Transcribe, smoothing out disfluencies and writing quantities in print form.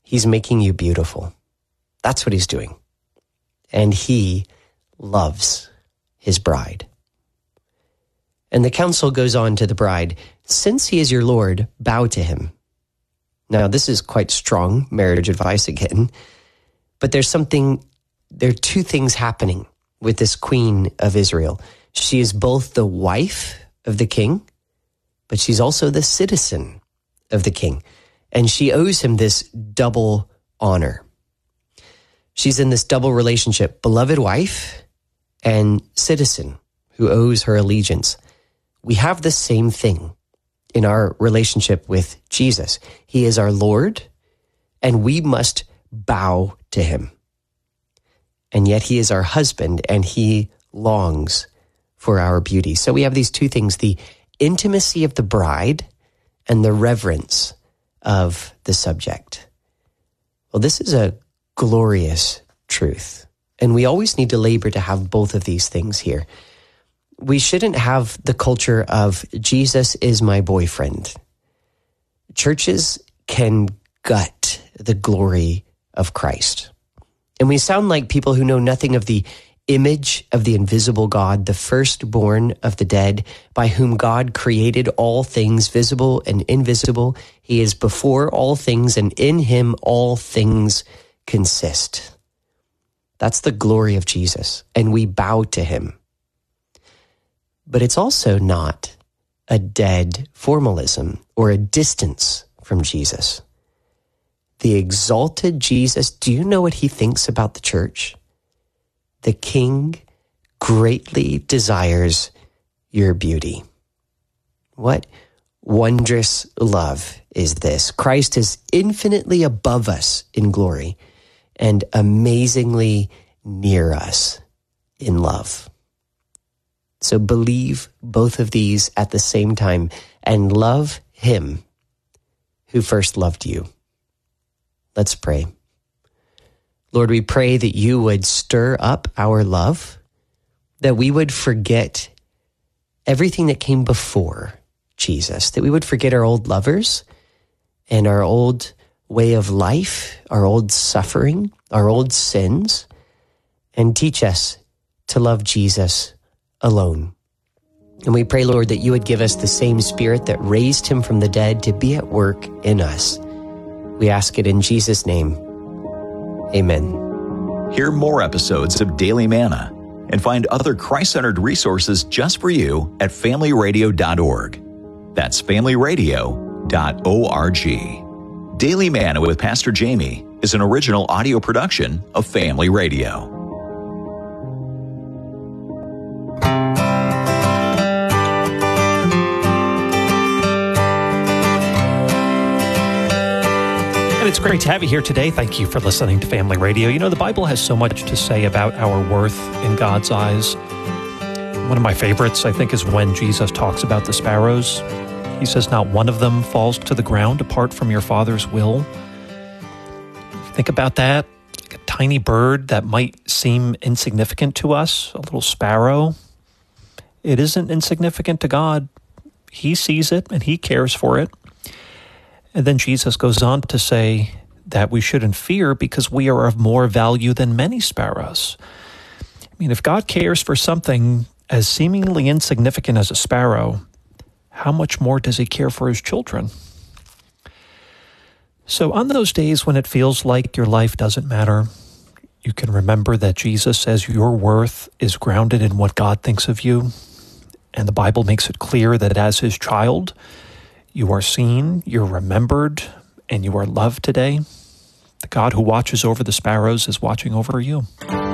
He's making you beautiful. That's what he's doing. And he loves his bride. And the counsel goes on to the bride, since he is your Lord, bow to him. Now, this is quite strong marriage advice again, but there are two things happening with this queen of Israel. She is both the wife of the king, but she's also the citizen of the king. And she owes him this double honor. She's in this double relationship, beloved wife and citizen who owes her allegiance. We have the same thing in our relationship with Jesus. He is our Lord, and we must bow to him. And yet he is our husband, and he longs for our beauty. So we have these two things, the intimacy of the bride and the reverence of the subject. Well, this is a glorious truth, and we always need to labor to have both of these things here. We shouldn't have the culture of Jesus is my boyfriend. Churches can gut the glory of Christ. And we sound like people who know nothing of the image of the invisible God, the firstborn of the dead, by whom God created all things visible and invisible. He is before all things, and in him all things consist. That's the glory of Jesus, and we bow to him. But it's also not a dead formalism or a distance from Jesus. The exalted Jesus, do you know what he thinks about the church? The King greatly desires your beauty. What wondrous love is this? Christ is infinitely above us in glory and amazingly near us in love. So believe both of these at the same time and love him who first loved you. Let's pray. Lord, we pray that you would stir up our love, that we would forget everything that came before Jesus, that we would forget our old lovers and our old way of life, our old suffering, our old sins, and teach us to love Jesus alone. And we pray, Lord, that you would give us the same Spirit that raised him from the dead to be at work in us. We ask it in Jesus' name. Amen. Hear more episodes of Daily Manna and find other Christ-centered resources just for you at familyradio.org. That's familyradio.org. Daily Manna with Pastor Jamie is an original audio production of Family Radio. It's great to have you here today. Thank you for listening to Family Radio. You know, the Bible has so much to say about our worth in God's eyes. One of my favorites, I think, is when Jesus talks about the sparrows. He says, not one of them falls to the ground apart from your Father's will. Think about that. Like a tiny bird that might seem insignificant to us, a little sparrow. It isn't insignificant to God. He sees it and he cares for it. And then Jesus goes on to say that we shouldn't fear because we are of more value than many sparrows. I mean, if God cares for something as seemingly insignificant as a sparrow, how much more does he care for his children? So on those days when it feels like your life doesn't matter, you can remember that Jesus says your worth is grounded in what God thinks of you. And the Bible makes it clear that as his child, you are seen, you're remembered, and you are loved today. The God who watches over the sparrows is watching over you.